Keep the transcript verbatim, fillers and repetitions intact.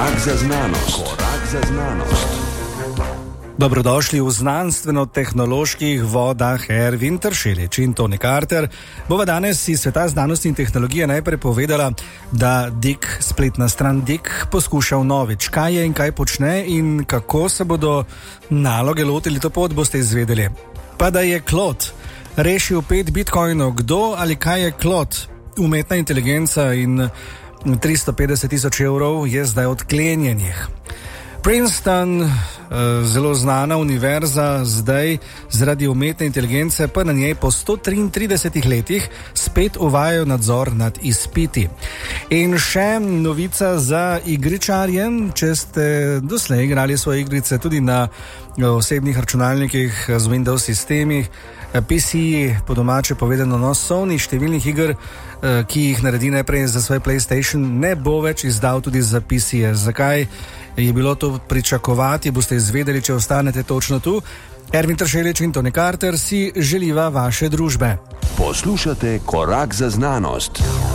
Korak za znanost. Korak za znanost. Dobrodošli v znanstveno-tehnoloških vodah. Ervin Tršelič in Toni Carter bova danes iz sveta znanosti in tehnologije najprej povedala, da Dik, spletna stran Dik, poskuša vnovič, kaj je in kaj počne in kako se bodo naloge lotili, to pot boste izvedeli. Pa da je Claude rešil pet bitcoinov, kdo ali kaj je Claude? Umetna inteligenca in tristo petdeset tisoč evrov je zdaj odklenjenih. Princeton, zelo znana univerza, zdaj zaradi umetne inteligence pa na njej po sto triintridesetih letih spet uvajajo nadzor nad izpiti. In še novica za igričarje, če ste doslej igrali svoje igrice tudi na osebnih računalnikih z Windows sistemih, P C, po domače povedano nosovnih številnih iger, ki jih naredi najprej za svoj PlayStation, ne bo več izdal tudi za P C-je. Zakaj je bilo to pričakovati, boste izvedeli, če ostanete točno tu. Ervin Tršelič in Toni Carter si želiva vaše družbe. Poslušate Korak za znanost.